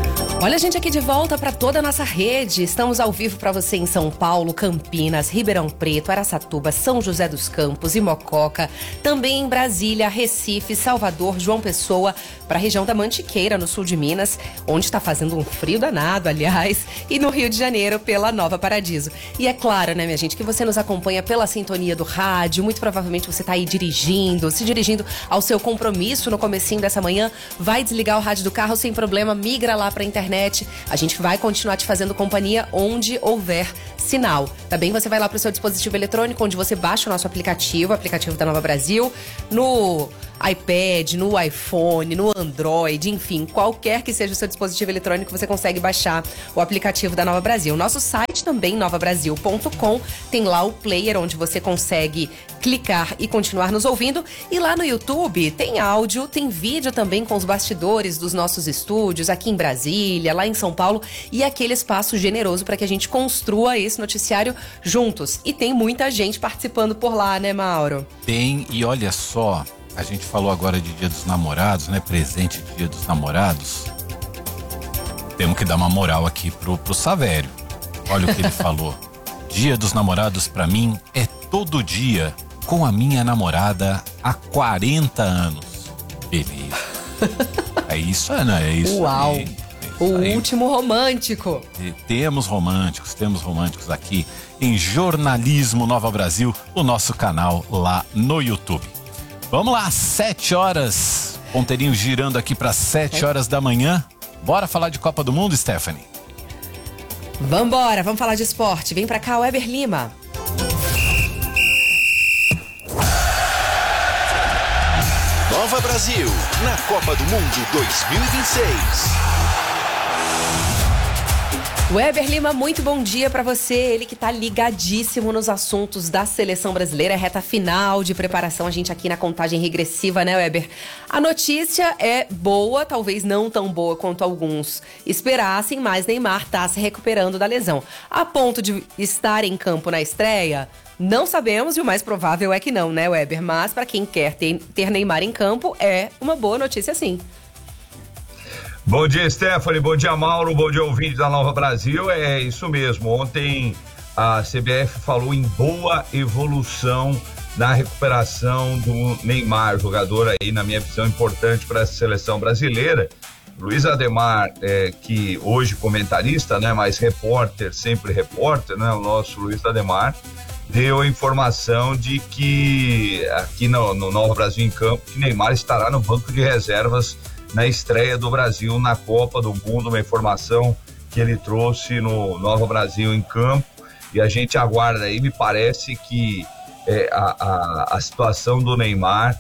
Olha a gente aqui de volta para toda a nossa rede. Estamos ao vivo para você em São Paulo, Campinas, Ribeirão Preto, Araçatuba, São José dos Campos e Mococa. Também em Brasília, Recife, Salvador, João Pessoa, para a região da Mantiqueira, no sul de Minas, onde está fazendo um frio danado, aliás, e no Rio de Janeiro, pela Nova Paradiso. E é claro, né, minha gente, que você nos acompanha pela sintonia do rádio. Muito provavelmente você está aí dirigindo, se dirigindo ao seu compromisso no comecinho dessa manhã. Vai desligar o rádio do carro sem problema, migra lá para a internet. A gente vai continuar te fazendo companhia onde houver sinal. Também você vai lá para o seu dispositivo eletrônico, onde você baixa o nosso aplicativo, o aplicativo da Nova Brasil, no iPad, no iPhone, no Android, enfim, qualquer que seja o seu dispositivo eletrônico, você consegue baixar o aplicativo da Nova Brasil. Nosso site também, nova brasil ponto com, tem lá o player onde você consegue clicar e continuar nos ouvindo. E lá no YouTube tem áudio, tem vídeo também com os bastidores dos nossos estúdios, aqui em Brasília, lá em São Paulo, e aquele espaço generoso para que a gente construa esse noticiário juntos. E tem muita gente participando por lá, né, Mauro?
Tem, e olha só, a gente falou agora de Dia dos Namorados, né? Presente de Dia dos Namorados. Temos que dar uma moral aqui pro, pro Savério. Olha o que ele falou. Dia dos Namorados pra mim é todo dia com a minha namorada há quarenta anos. Beleza. É isso, Ana, é isso.
Uau.
Aí. É
o
aí.
Último romântico.
E temos românticos, temos românticos aqui em Jornalismo Nova Brasil, o nosso canal lá no YouTube. Vamos lá, sete horas, ponteirinho girando aqui para sete horas da manhã. Bora falar de Copa do Mundo, Stephanie?
Vambora, vamos falar de esporte. Vem pra cá, Weber Lima.
Nova Brasil, na Copa do Mundo dois mil e vinte e seis.
Weber Lima, muito bom dia pra você. Ele que tá ligadíssimo nos assuntos da seleção brasileira. Reta final de preparação, a gente aqui na contagem regressiva, né, Weber? A notícia é boa, talvez não tão boa quanto alguns esperassem, mas Neymar tá se recuperando da lesão. A ponto de estar em campo na estreia, não sabemos, e o mais provável é que não, né, Weber? Mas pra quem quer ter, ter Neymar em campo, é uma boa notícia sim.
Bom dia, Stephanie. Bom dia, Mauro. Bom dia, ouvinte da Nova Brasil. É isso mesmo. Ontem a C B F falou em boa evolução na recuperação do Neymar, jogador aí, na minha visão, importante para essa seleção brasileira. Luiz Ademar, é, que hoje comentarista, né, mas repórter, sempre repórter, né, o nosso Luiz Ademar, deu a informação de que aqui no, no Nova Brasil em Campo, que Neymar estará no banco de reservas na estreia do Brasil na Copa do Mundo, uma informação que ele trouxe no Nova Brasil em Campo, e a gente aguarda aí. Me parece que é, a, a, a situação do Neymar,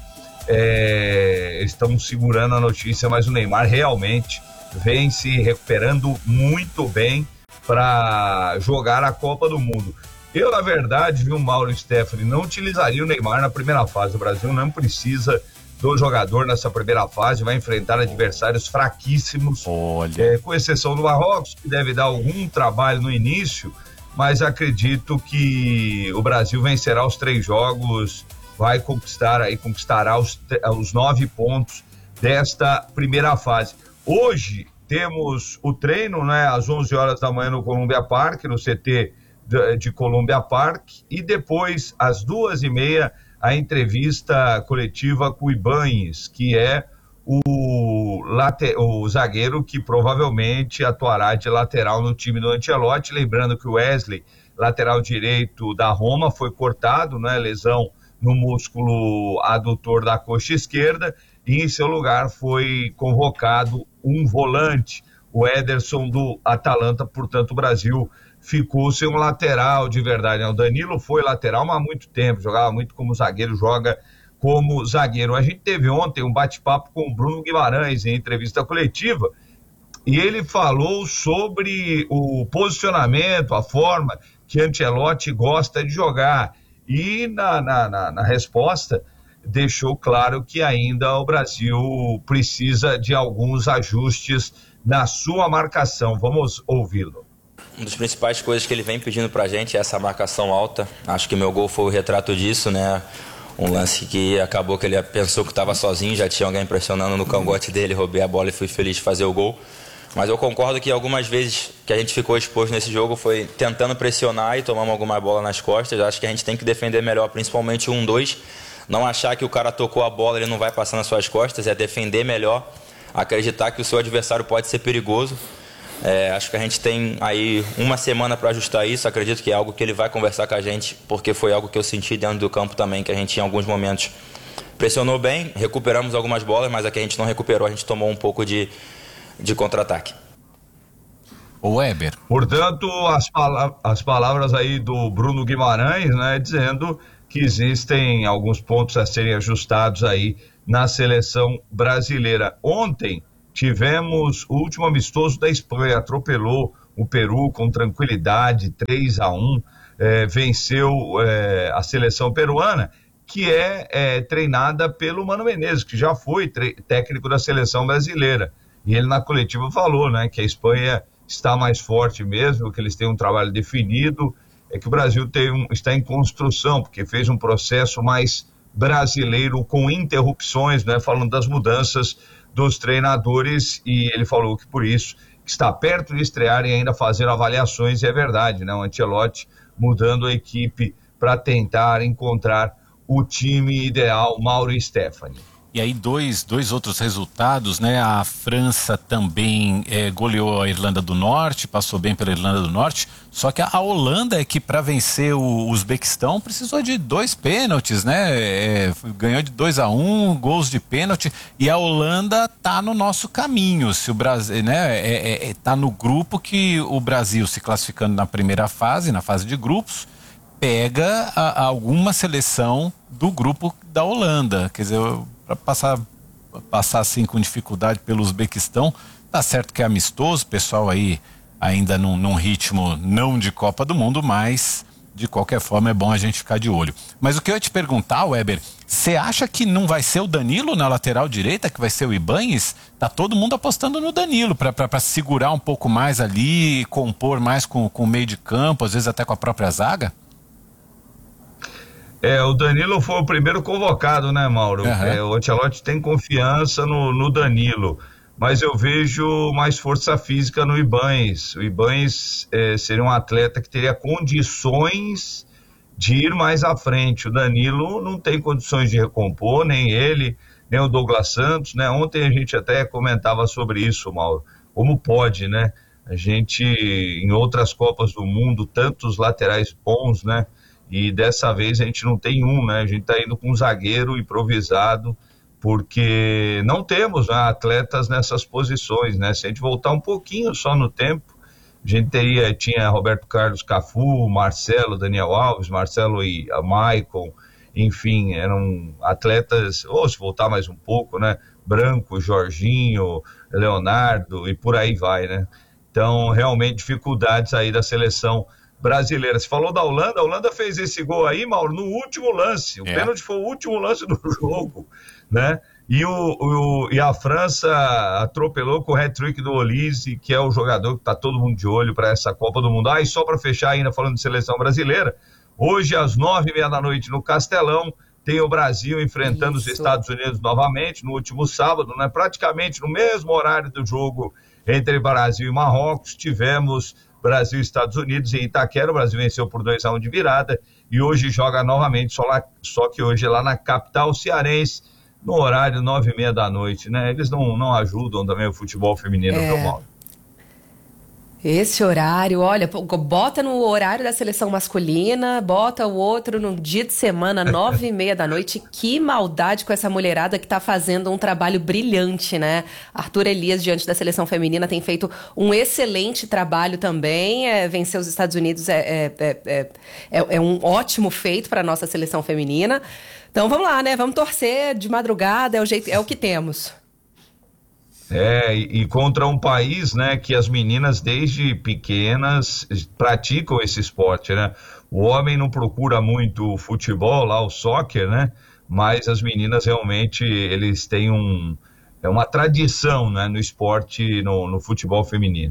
é, estamos segurando a notícia, mas o Neymar realmente vem se recuperando muito bem para jogar a Copa do Mundo. Eu, na verdade, viu, Mauro e Stephanie, não utilizaria o Neymar na primeira fase. O Brasil não precisa do jogador nessa primeira fase, vai enfrentar adversários fraquíssimos, é, com exceção do Marrocos, que deve dar algum trabalho no início, mas acredito que o Brasil vencerá os três jogos, vai conquistar aí, conquistará os, os nove pontos desta primeira fase. Hoje temos o treino, né, às onze horas da manhã no Columbia Park, no C T de, de Columbia Park, e depois às duas e meia a entrevista coletiva com o Ibañez, que é o, late, o zagueiro que provavelmente atuará de lateral no time do Ancelotti. Lembrando que o Wesley, lateral direito da Roma, foi cortado, né, lesão no músculo adutor da coxa esquerda, e em seu lugar foi convocado um volante, o Ederson do Atalanta. Portanto, o Brasil ficou sem um lateral de verdade. O Danilo foi lateral há muito tempo, jogava muito como zagueiro, joga como zagueiro. A gente teve ontem um bate-papo com o Bruno Guimarães em entrevista coletiva, e ele falou sobre o posicionamento, a forma que Ancelotti gosta de jogar, e na, na, na, na resposta deixou claro que ainda o Brasil precisa de alguns ajustes na sua marcação. Vamos ouvi-lo.
Uma das principais coisas que ele vem pedindo pra gente é essa marcação alta. Acho que meu gol foi o retrato disso, né? Um lance que acabou que ele pensou que estava sozinho, já tinha alguém pressionando no cangote dele, roubei a bola e fui feliz de fazer o gol. Mas eu concordo que algumas vezes que a gente ficou exposto nesse jogo foi tentando pressionar e tomamos alguma bola nas costas. Acho que a gente tem que defender melhor, principalmente o um dois. Não achar que o cara tocou a bola e ele não vai passar nas suas costas, é defender melhor, acreditar que o seu adversário pode ser perigoso. É, acho que a gente tem aí uma semana para ajustar isso. Acredito que é algo que ele vai conversar com a gente, porque foi algo que eu senti dentro do campo também, que a gente em alguns momentos pressionou bem, recuperamos algumas bolas, mas aqui a gente não recuperou, a gente tomou um pouco de, de contra-ataque.
O Weber.
Portanto, as, pala- as palavras aí do Bruno Guimarães, né, dizendo que existem alguns pontos a serem ajustados aí na seleção brasileira. Ontem tivemos o último amistoso da Espanha, atropelou o Peru com tranquilidade, três a um, eh, venceu eh, a seleção peruana, que é, é treinada pelo Mano Menezes, que já foi tre- técnico da seleção brasileira. E ele na coletiva falou, né, que a Espanha está mais forte mesmo, que eles têm um trabalho definido, é que o Brasil tem um, está em construção, porque fez um processo mais brasileiro com interrupções, né, falando das mudanças dos treinadores, e ele falou que por isso que está perto de estrear e ainda fazer avaliações, e é verdade, né, o Ancelotti mudando a equipe para tentar encontrar o time ideal, Mauro e Stephanie.
E aí dois, dois outros resultados, né? A França também é, goleou a Irlanda do Norte, passou bem pela Irlanda do Norte, só que a Holanda é que para vencer o Uzbequistão precisou de dois pênaltis, né? É, ganhou de dois a um, gols de pênalti, e a Holanda tá no nosso caminho, se o Brasil, né? É, é, tá no grupo que o Brasil, se classificando na primeira fase, na fase de grupos, pega a, a alguma seleção do grupo da Holanda, quer dizer, para passar, passar assim com dificuldade pelo Uzbequistão, tá certo que é amistoso, pessoal aí ainda num, num ritmo não de Copa do Mundo, mas de qualquer forma é bom a gente ficar de olho. Mas o que eu ia te perguntar, Weber, você acha que não vai ser o Danilo na lateral direita, que vai ser o Ibañez? Tá todo mundo apostando no Danilo para segurar um pouco mais ali, compor mais com, com o meio de campo, às vezes até com a própria zaga?
É, o Danilo foi o primeiro convocado, né, Mauro? Uhum. É, o Ancelotti tem confiança no, no Danilo, mas eu vejo mais força física no Ibañez. O Ibañez é, seria um atleta que teria condições de ir mais à frente. O Danilo não tem condições de recompor, nem ele, nem o Douglas Santos, né? Ontem a gente até comentava sobre isso, Mauro. Como pode, né? A gente, em outras Copas do Mundo, tantos laterais bons, né? E dessa vez a gente não tem um, né? A gente está indo com um zagueiro improvisado, porque não temos, né, atletas nessas posições, né? Se a gente voltar um pouquinho só no tempo, a gente teria, tinha Roberto Carlos, Cafu, Marcelo, Daniel Alves, Marcelo e a Maicon, enfim, eram atletas, ou se voltar mais um pouco, né? Branco, Jorginho, Leonardo e por aí vai, né? Então, realmente, dificuldades aí da seleção brasileira. Você falou da Holanda, a Holanda fez esse gol aí, Mauro, no último lance. O é. pênalti foi o último lance do jogo, né? E, o, o, e a França atropelou com o hat-trick do Olise, que é o jogador que está todo mundo de olho para essa Copa do Mundo. Ah, e só para fechar ainda falando de seleção brasileira, hoje às nove e meia da noite no Castelão, tem o Brasil enfrentando Isso. os Estados Unidos novamente, no último sábado, né? Praticamente no mesmo horário do jogo entre Brasil e Marrocos, tivemos Brasil e Estados Unidos em Itaquera. O Brasil venceu por dois a um de virada e hoje joga novamente, só, lá, só que hoje é lá na capital cearense, no horário nove e meia da noite, né? Eles não, não ajudam também o futebol feminino,
é.
viu, Mauro?
Esse horário, olha, bota no horário da seleção masculina, bota o outro no dia de semana, nove e meia da noite. Que maldade com essa mulherada que tá fazendo um trabalho brilhante, né? Arthur Elias, diante da seleção feminina, tem feito um excelente trabalho também. É, vencer os Estados Unidos é, é, é, é, é um ótimo feito para a nossa seleção feminina. Então vamos lá, né? Vamos torcer de madrugada, é o, jeito, é o que temos.
É, e, e contra um país, né, que as meninas desde pequenas praticam esse esporte, né? O homem não procura muito o futebol, lá o soccer, né? Mas as meninas realmente, eles têm um, é uma tradição, né, no esporte, no, no futebol feminino.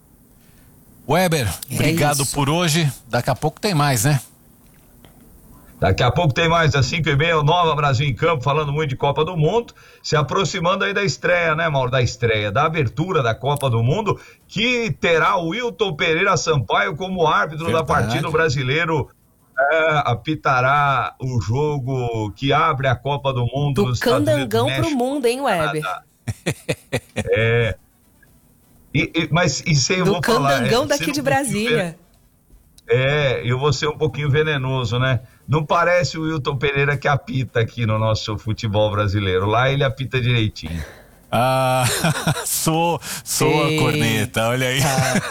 Weber, é obrigado isso. por hoje. Daqui a pouco tem mais, né?
Daqui a pouco tem mais, às cinco e meia, o Nova Brasil em Campo, falando muito de Copa do Mundo, se aproximando aí da estreia, né, Mauro? Da estreia, da abertura da Copa do Mundo, que terá o Wilton Pereira Sampaio como árbitro Verdade. da partida. O brasileiro é, apitará o jogo que abre a Copa do Mundo.
Do candangão pro mundo, hein, Weber?
É. E, e, mas isso aí eu
Do
vou falar.
Do candangão
é,
daqui de Brasília.
É, eu vou ser um pouquinho venenoso, né? Não parece o Wilton Pereira que apita aqui no nosso futebol brasileiro. Lá ele apita direitinho.
Ah, sou, sou a corneta, olha aí.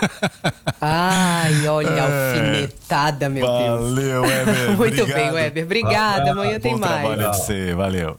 Ai, olha a alfinetada, meu
valeu,
Deus.
Valeu, Weber.
Muito
obrigado.
bem, Weber. Obrigada, amanhã
Bom
tem mais.
Trabalho de você, valeu.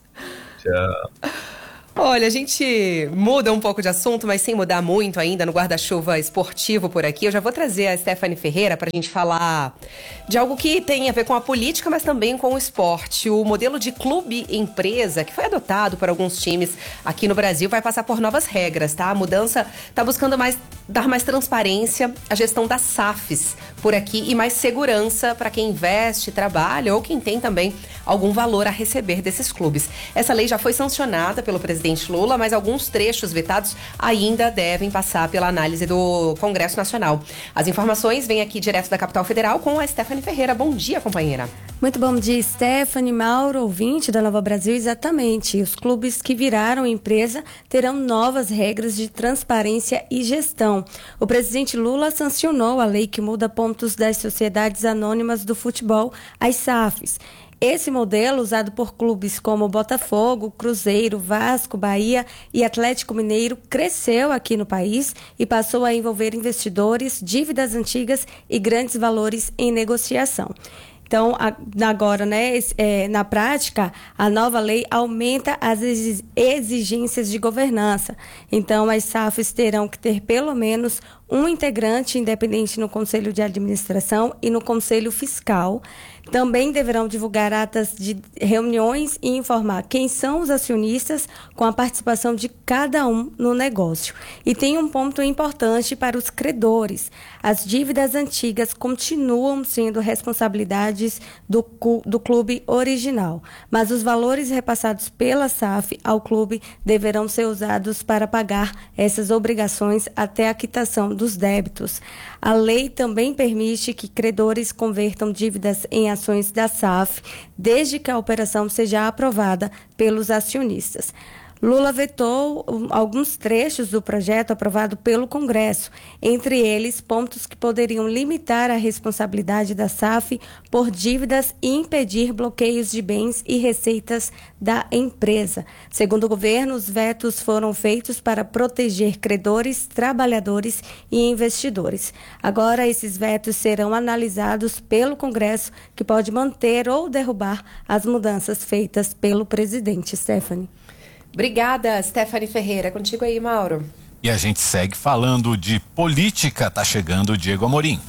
Tchau.
Olha, a gente muda um pouco de assunto, mas sem mudar muito ainda no guarda-chuva esportivo por aqui. Eu já vou trazer a Stephanie Ferreira para a gente falar de algo que tem a ver com a política, mas também com o esporte. O modelo de clube-empresa, que foi adotado por alguns times aqui no Brasil, vai passar por novas regras, tá? A mudança está buscando mais, dar mais transparência à gestão das S A Fs por aqui e mais segurança para quem investe, trabalha ou quem tem também algum valor a receber desses clubes. Essa lei já foi sancionada pelo presidente Lula, mas alguns trechos vetados ainda devem passar pela análise do Congresso Nacional. As informações vêm aqui direto da capital federal com a Stephanie Ferreira. Bom dia, companheira.
Muito bom dia, Stephanie, Mauro, ouvinte da Nova Brasil. Exatamente, os clubes que viraram empresa terão novas regras de transparência e gestão. O presidente Lula sancionou a lei que muda pontos das sociedades anônimas do futebol, as S A Fs. Esse modelo, usado por clubes como Botafogo, Cruzeiro, Vasco, Bahia e Atlético Mineiro, cresceu aqui no país e passou a envolver investidores, dívidas antigas e grandes valores em negociação. Então, agora, né, é, na prática, a nova lei aumenta as exigências de governança. Então, as S A Fs terão que ter pelo menos um integrante independente no Conselho de Administração e no Conselho Fiscal. Também deverão divulgar atas de reuniões e informar quem são os acionistas com a participação de cada um no negócio. E tem um ponto importante para os credores. As dívidas antigas continuam sendo responsabilidades do, do clube original, mas os valores repassados pela S A F ao clube deverão ser usados para pagar essas obrigações até a quitação dos débitos. A lei também permite que credores convertam dívidas em ações da S A F, desde que a operação seja aprovada pelos acionistas. Lula vetou alguns trechos do projeto aprovado pelo Congresso, entre eles pontos que poderiam limitar a responsabilidade da S A F por dívidas e impedir bloqueios de bens e receitas da empresa. Segundo o governo, os vetos foram feitos para proteger credores, trabalhadores e investidores. Agora, esses vetos serão analisados pelo Congresso, que pode manter ou derrubar as mudanças feitas pelo presidente. Stephanie.
Obrigada, Stephanie Ferreira. Contigo aí, Mauro.
E a gente segue falando de política. Tá chegando o Diego Amorim.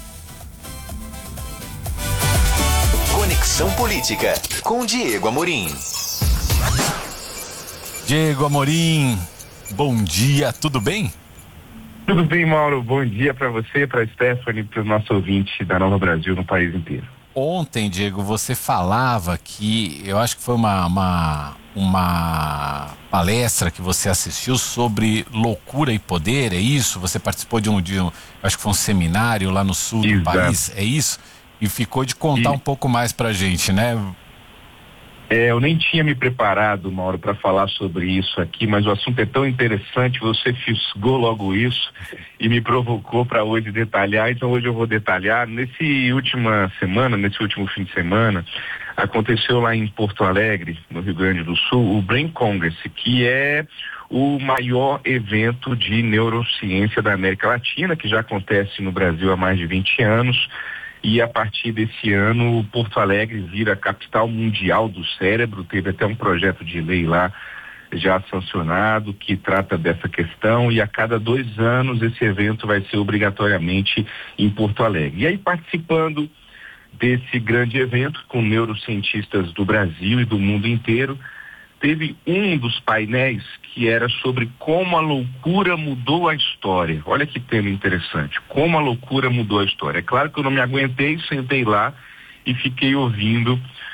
Conexão Política com Diego Amorim.
Diego Amorim, bom dia, tudo bem?
Tudo bem, Mauro. Bom dia para você, para Stephanie, para o nosso ouvinte da Nova Brasil no país inteiro.
Ontem, Diego, você falava que, eu acho que foi uma, uma, uma palestra que você assistiu sobre loucura e poder, é isso? Você participou de um, de um acho que foi um seminário lá no sul Exato. do país, é isso? E ficou de contar e... um pouco mais pra gente, né?
É, eu nem tinha me preparado, Mauro, para falar sobre isso aqui, mas o assunto é tão interessante, você fisgou logo isso e me provocou para hoje detalhar, então hoje eu vou detalhar. Nesse última semana, nesse último fim de semana, aconteceu lá em Porto Alegre, no Rio Grande do Sul, o Brain Congress, que é o maior evento de neurociência da América Latina, que já acontece no Brasil há mais de vinte anos. E a partir desse ano, Porto Alegre vira a capital mundial do cérebro. Teve até um projeto de lei lá já sancionado que trata dessa questão, e a cada dois anos esse evento vai ser obrigatoriamente em Porto Alegre. E aí, participando desse grande evento com neurocientistas do Brasil e do mundo inteiro, teve um dos painéis que era sobre como a loucura mudou a história. Olha que tema interessante, como a loucura mudou a história. É claro que eu não me aguentei, sentei lá e fiquei ouvindo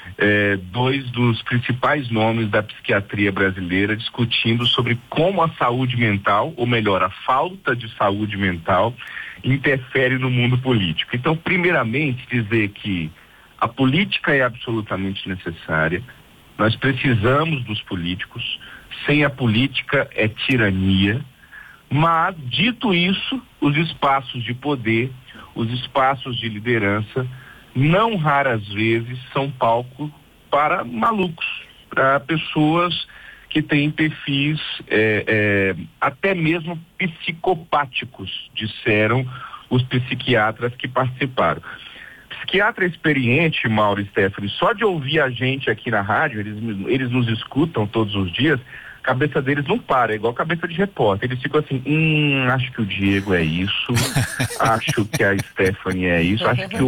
é, dois dos principais nomes da psiquiatria brasileira discutindo sobre como a saúde mental, ou melhor, a falta de saúde mental, interfere no mundo político. Então, primeiramente, dizer que a política é absolutamente necessária, nós precisamos dos políticos, sem a política é tirania, mas, dito isso, os espaços de poder, os espaços de liderança, não raras vezes são palco para malucos, para pessoas que têm perfis é, é, até mesmo psicopáticos, disseram os psiquiatras que participaram. Psiquiatra experiente, Mauro e Stephanie, só de ouvir a gente aqui na rádio, eles, eles nos escutam todos os dias, a cabeça deles não para, é igual cabeça de repórter. Eles ficam assim, hum, acho que o Diego é isso, acho que a Stephanie é isso, acho que o